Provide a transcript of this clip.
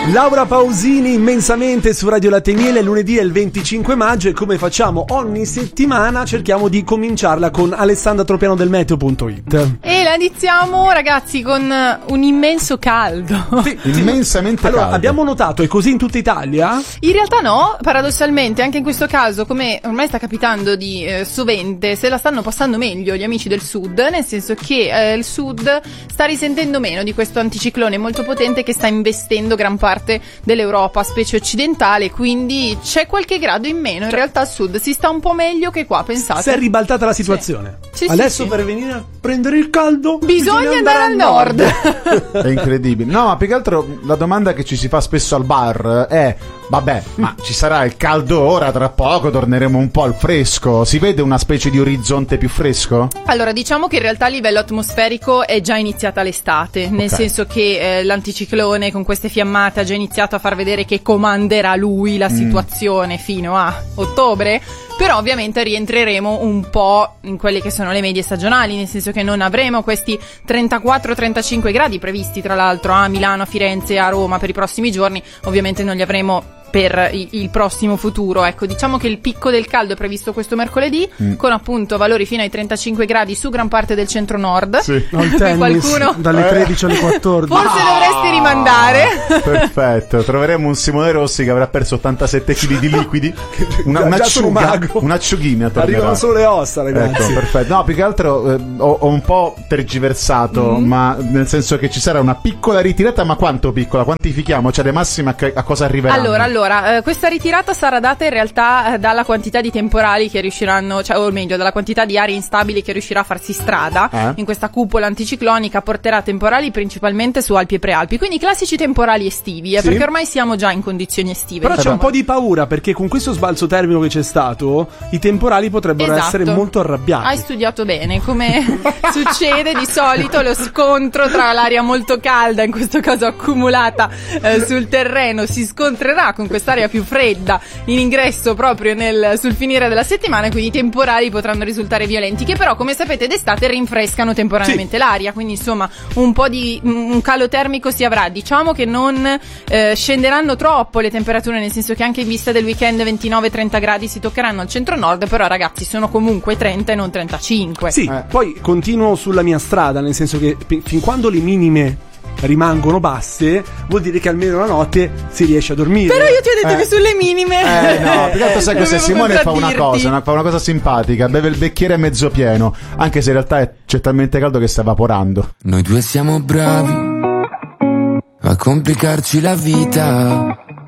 Laura Pausini immensamente su Radio Latte e Miele. Lunedì è il 25 maggio e come facciamo ogni settimana cerchiamo di cominciarla con Alessandra Tropiano del Meteo.it. E la iniziamo, ragazzi, con un immenso caldo. Sì, immensamente allora, caldo. abbiamo notato, è così in tutta Italia? In realtà no, paradossalmente anche in questo caso, come ormai sta capitando di sovente, se la stanno passando meglio gli amici del sud, nel senso che il sud sta risentendo meno di questo anticiclone molto potente che sta investendo gran parte dell'Europa, specie occidentale, quindi c'è qualche grado in meno. In realtà al sud si sta un po' meglio che qua, pensate. Si è ribaltata la situazione. Sì, adesso sì. per venire a prendere il caldo bisogna andare al nord. È incredibile. No, ma più che altro la domanda che ci si fa spesso al bar è: vabbè, ma ci sarà il caldo ora, tra poco torneremo un po' al fresco? Si vede una specie di orizzonte più fresco? Allora, diciamo che in realtà a livello atmosferico è già iniziata l'estate, nel senso che l'anticiclone con queste fiammate ha già iniziato a far vedere che comanderà lui la situazione fino a ottobre, però ovviamente rientreremo un po' in quelle che sono le medie stagionali, nel senso che non avremo questi 34-35 gradi previsti tra l'altro a Milano, a Firenze, a Roma per i prossimi giorni, ovviamente non li avremo per il prossimo futuro. Ecco, diciamo che il picco del caldo è previsto questo mercoledì con appunto valori fino ai 35 gradi su gran parte del centro-nord. Sì. No, il tennis, Qualcuno dalle 13 alle 14. forse dovresti rimandare. Perfetto, troveremo un Simone Rossi che avrà perso 87 kg di liquidi, Già sono magro. un'acciughina tornerà. Arrivano solo le ossa, ragazzi. Ecco, perfetto. No, più che altro ho un po' tergiversato, ma nel senso che ci sarà una piccola ritirata, ma quanto piccola? Quantifichiamo? Cioè le massime a cosa arriveranno? Allora, questa ritirata sarà data in realtà dalla quantità di temporali che riusciranno, cioè, o meglio, dalla quantità di aree instabili che riuscirà a farsi strada in questa cupola anticiclonica. Porterà temporali principalmente su Alpi e Prealpi, quindi classici temporali estivi, Sì. perché ormai siamo già in condizioni estive. Però c'è diciamo. un po' di paura perché con questo sbalzo termico che c'è stato i temporali potrebbero essere molto arrabbiati. Hai studiato bene, come succede di solito lo scontro tra l'aria molto calda, in questo caso accumulata sul terreno, si scontrerà con quest'area più fredda in ingresso proprio sul finire della settimana, quindi i temporali potranno risultare violenti, che però come sapete d'estate rinfrescano temporaneamente l'aria, quindi insomma un po' di un calo termico si avrà. Diciamo che non scenderanno troppo le temperature, nel senso che anche in vista del weekend 29-30 gradi si toccheranno al centro-nord, però ragazzi sono comunque 30 e non 35. Sì, poi continuo sulla mia strada, nel senso che fin quando le minime rimangono basse vuol dire che almeno la notte si riesce a dormire. Però io ti ho detto che sulle minime no, più che altro sai cos'è? dovevo Simone fa una contraddirti. cosa simpatica, beve il bicchiere mezzo pieno, anche se in realtà c'è talmente caldo che sta evaporando. Noi due siamo bravi a complicarci la vita,